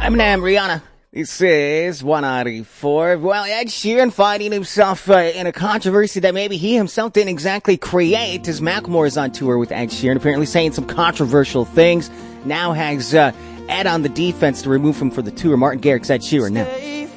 Eminem, Rihanna. This is 194. Well, Ed Sheeran finding himself in a controversy that maybe he himself didn't exactly create, as Macklemore is on tour with Ed Sheeran, apparently saying some controversial things. Now has Ed on the defense to remove him for the tour. Martin Garrix, Ed Sheeran now.